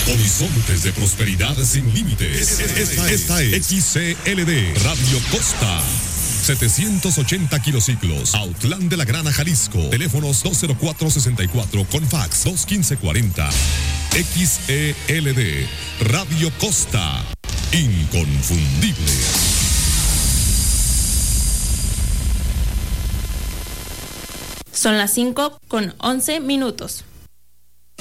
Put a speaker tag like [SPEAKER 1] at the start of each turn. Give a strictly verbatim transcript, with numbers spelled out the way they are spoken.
[SPEAKER 1] Horizontes de prosperidad sin límites. Esta, esta es X C L D Radio Costa. setecientos ochenta kilociclos, Autlán de la Grana, Jalisco. Teléfonos dos cero cuatro sesenta y cuatro con fax dos uno cinco cuarenta. X E L D Radio Costa. Inconfundible.
[SPEAKER 2] Son las cinco con once minutos.